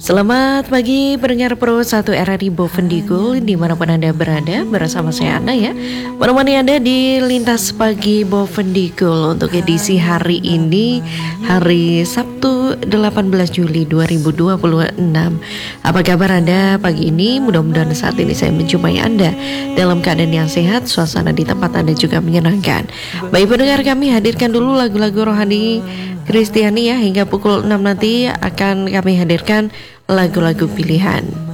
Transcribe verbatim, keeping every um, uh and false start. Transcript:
Selamat pagi pendengar Pro satu R R I Bovendigul dimanapun Anda berada, bersama saya Ana ya, menemani Anda di Lintas Pagi Bovendigul untuk edisi hari ini, hari Sabtu delapan belas Juli dua ribu dua puluh enam. Apa kabar Anda pagi ini? Mudah-mudahan saat ini saya menjumpai Anda dalam keadaan yang sehat, suasana di tempat Anda juga menyenangkan. Baik pendengar, kami hadirkan dulu lagu-lagu rohani Kristiani ya, hingga pukul enam nanti akan kami hadirkan lagu-lagu pilihan.